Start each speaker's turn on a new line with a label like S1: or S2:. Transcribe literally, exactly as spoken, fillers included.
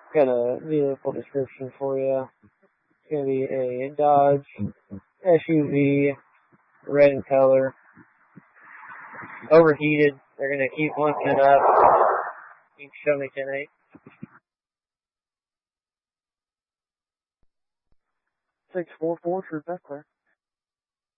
S1: Got a vehicle description for you. It's going to be a Dodge S U V, red in color, overheated. They're going to keep lifting it up. You can show me ten eight. six four four, True Bethler.